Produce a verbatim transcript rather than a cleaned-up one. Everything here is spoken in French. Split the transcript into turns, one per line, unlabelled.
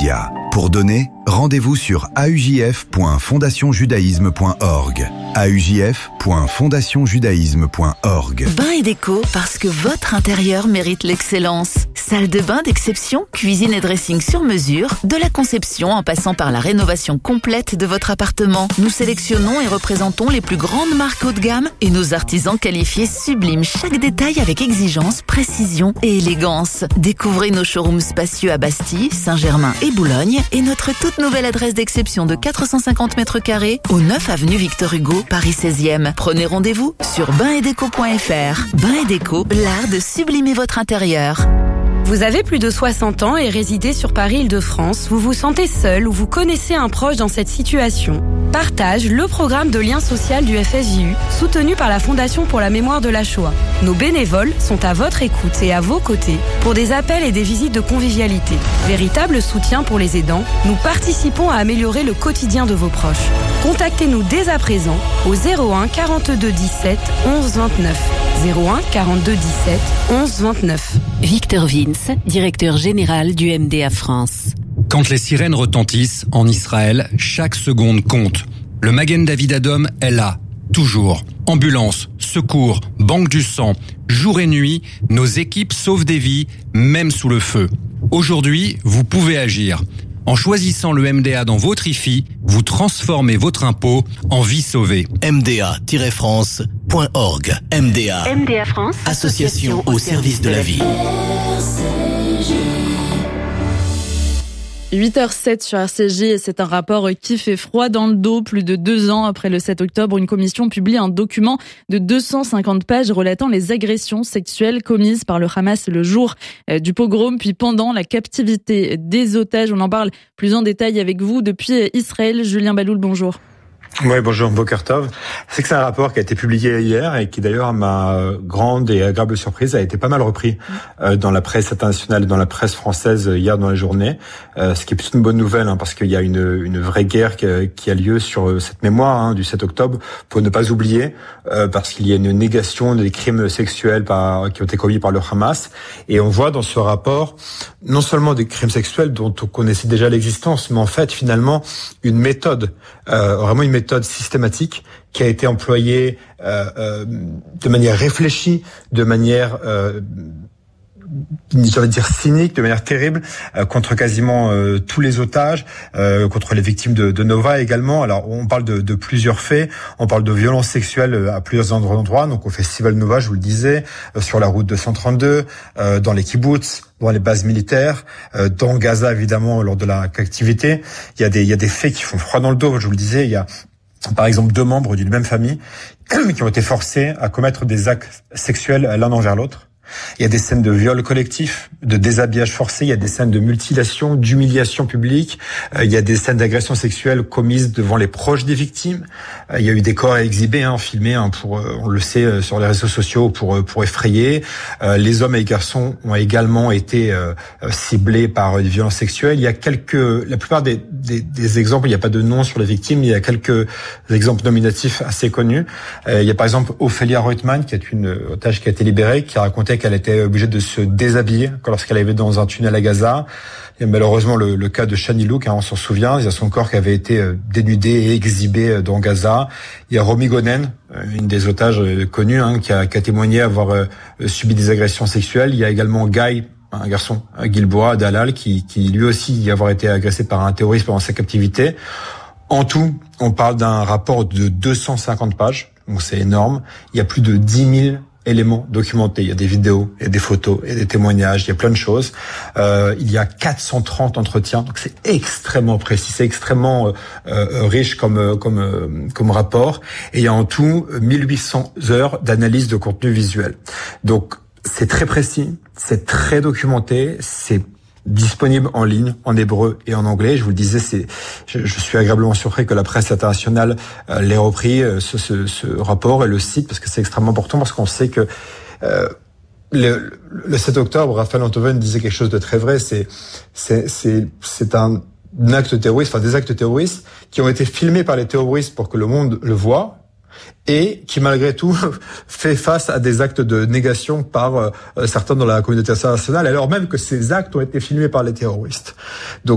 médias. Pour donner, rendez-vous sur a u j f point fondation judaïsme point org. a u j f point fondation judaïsme point org.
Bain et déco, parce que votre intérieur mérite l'excellence. Salle de bain d'exception, cuisine et dressing sur mesure, de la conception en passant par la rénovation complète de votre appartement. Nous sélectionnons et représentons les plus grandes marques haut de gamme et nos artisans qualifiés subliment chaque détail avec exigence, précision et élégance. Découvrez nos showrooms spacieux à Bastille, Saint-Germain et Boulogne et notre toute nouvelle adresse d'exception de quatre cent cinquante mètres carrés au neuf avenue Victor Hugo, Paris seizième. Prenez rendez-vous sur bain et déco point f r. Bain et déco, l'art de sublimer votre intérieur.
Vous avez plus de soixante ans et résidez sur Paris-Île-de-France, vous vous sentez seul ou vous connaissez un proche dans cette situation. Partage le programme de lien social du F S J U, soutenu par la Fondation pour la mémoire de la Shoah. Nos bénévoles sont à votre écoute et à vos côtés pour des appels et des visites de convivialité. Véritable soutien pour les aidants, nous participons à améliorer le quotidien de vos proches. Contactez-nous dès à présent au zéro un quarante-deux dix-sept onze vingt-neuf. zéro un quarante-deux dix-sept onze vingt-neuf.
Victor Vince, directeur général du M D A France.
Quand les sirènes retentissent en Israël, chaque seconde compte. Le Magen David Adom est là, toujours. Ambulance, secours, banque du sang, jour et nuit, nos équipes sauvent des vies, même sous le feu. Aujourd'hui, vous pouvez agir. En choisissant le M D A dans votre I F I, vous transformez votre impôt en vie sauvée.
m d a tiret france point org. M D A.
M D A France,
Association au service de la vie.
huit heures sept sur R C J et c'est un rapport qui fait froid dans le dos. Plus de deux ans après le sept octobre, une commission publie un document de deux cent cinquante pages relatant les agressions sexuelles commises par le Hamas le jour du pogrom, puis pendant la captivité des otages. On en parle plus en détail avec vous depuis Israël. Julien Baloul, bonjour.
Oui, bonjour, Boker Tov. C'est que c'est un rapport qui a été publié hier et qui d'ailleurs, à ma grande et agréable surprise, a été pas mal repris euh, dans la presse internationale et dans la presse française hier dans la journée. Euh, ce qui est plutôt une bonne nouvelle, hein, parce qu'il y a une, une vraie guerre qui a, qui a lieu sur cette mémoire hein, du sept octobre, pour ne pas oublier, euh, parce qu'il y a une négation des crimes sexuels par, qui ont été commis par le Hamas. Et on voit dans ce rapport non seulement des crimes sexuels dont on connaissait déjà l'existence, mais en fait finalement une méthode, euh, vraiment une méthode méthode systématique qui a été employée euh, euh, de manière réfléchie, de manière, euh, je vais dire cynique, de manière terrible, euh, contre quasiment euh, tous les otages, euh, contre les victimes de, de Nova également. Alors, on parle de, de plusieurs faits. On parle de violences sexuelles à plusieurs endroits. Donc, au festival Nova, je vous le disais, euh, sur la route deux cent trente-deux, euh, dans les kibboutz, dans les bases militaires, euh, dans Gaza évidemment lors de la captivité. Il y a des, il y a des faits qui font froid dans le dos. Je vous le disais, il y a par exemple deux membres d'une même famille qui ont été forcés à commettre des actes sexuels l'un envers l'autre. Il y a des scènes de viol collectif, de déshabillage forcé, il y a des scènes de mutilation, d'humiliation publique, euh, il y a des scènes d'agression sexuelle commises devant les proches des victimes. Euh, il y a eu des corps à exhiber, hein, filmés, hein, pour, euh, on le sait, euh, sur les réseaux sociaux pour euh, pour effrayer. Euh, les hommes et les garçons ont également été euh, ciblés par euh, des violences sexuelles. Il y a quelques, la plupart des, des, des exemples, il n'y a pas de nom sur les victimes, il y a quelques exemples nominatifs assez connus. Euh, il y a par exemple Ophélia Reutemann, qui est une otage qui a été libérée, qui a raconté qu'elle était obligée de se déshabiller lorsqu'elle arrivait dans un tunnel à Gaza. Il y a malheureusement le, le cas de Shani Louk, hein, on s'en souvient. Il y a son corps qui avait été dénudé et exhibé dans Gaza. Il y a Romy Gonen, une des otages connues, hein, qui, a, qui a témoigné avoir euh, subi des agressions sexuelles. Il y a également Guy, un garçon, Gilboa d'Alal, qui, qui lui aussi y avoir été agressé par un terroriste pendant sa captivité. En tout, on parle d'un rapport de deux cent cinquante pages, donc c'est énorme. Il y a plus de dix mille éléments documentés. Il y a des vidéos, il y a des photos, il y a des témoignages, il y a plein de choses. Euh, il y a quatre cent trente entretiens, donc c'est extrêmement précis, c'est extrêmement euh, euh, riche comme comme euh, comme rapport. Et il y a en tout mille huit cents heures d'analyse de contenu visuel. Donc c'est très précis, c'est très documenté, c'est disponible en ligne, en hébreu et en anglais. Je vous le disais, c'est, je, je suis agréablement surpris que la presse internationale euh, l'ait repris, euh, ce, ce, ce rapport, et le cite, parce que c'est extrêmement important, parce qu'on sait que euh, le, le sept octobre, Raphaël Enthoven disait quelque chose de très vrai, c'est, c'est, c'est, c'est un acte terroriste, enfin des actes terroristes qui ont été filmés par les terroristes pour que le monde le voie, et qui malgré tout fait face à des actes de négation par euh, certains dans la communauté internationale, alors même que ces actes ont été filmés par les terroristes. Donc